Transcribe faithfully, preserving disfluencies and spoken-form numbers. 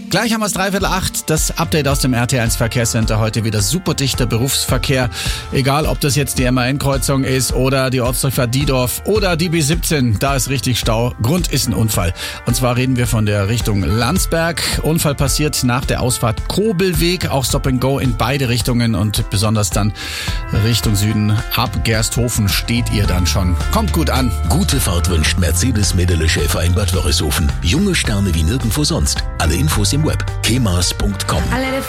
Gleich haben wir es dreiviertel acht, das Update aus dem R T eins Verkehrscenter. Heute wieder super dichter Berufsverkehr. Egal, ob das jetzt die M A N-Kreuzung ist oder die Ortsdurchfahrt Diedorf oder die B siebzehn, da ist richtig Stau. Grund ist ein Unfall. Und zwar reden wir von der Richtung Landsberg. Unfall passiert nach der Ausfahrt Kobelweg, auch Stop and Go in beide Richtungen und besonders dann Richtung Süden. Ab Gersthofen steht ihr dann schon. Kommt gut an. Gute Fahrt wünscht Mercedes Medele Schäfer in Bad Wörishofen. Junge Sterne wie nirgendwo sonst. Alle Infos im Web kemas punkt com.